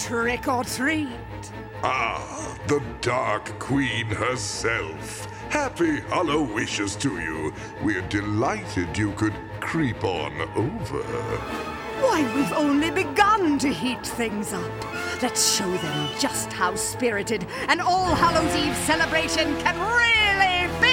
trick or treat. Ah, the Dark Queen herself. Happy Hollow wishes to you. We're delighted you could creep on over. Why, we've only begun to heat things up. Let's show them just how spirited an All Hallows Eve celebration can really be.